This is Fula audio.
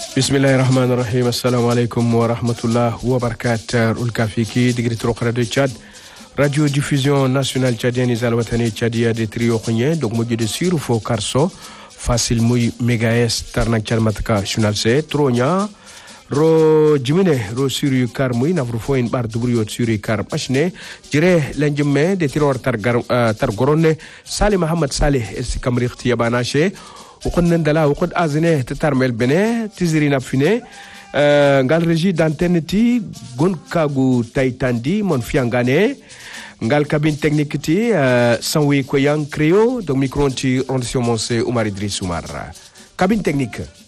Bismillahirrahmanirrahim. Assalamu alaikum wa rahmatullah wa barakatuh. Ulkafiki digri trokra de Tchad. Radio diffusion nationale tchadienne izalwatani tchadia de trio khonye donc mo de sur fo karso facile muy megaes tarnak charmatka journal c tronya ro jimine ro sur yu kar muy navru fo in bar dubrio sur yu kar pashne jire lenjemme de tiror tar goronne Salih Mohammed Salih es kamri ختيابانا she وقد ندلا وقد ازنه تترمل بنه تزرينا فينه ngal régie d'antenne ti gon kagu taitandi mon fiangane ngal cabine technique ti sanwi ko yang creo donc micro ti on monse Oumar Idriss Oumar cabine technique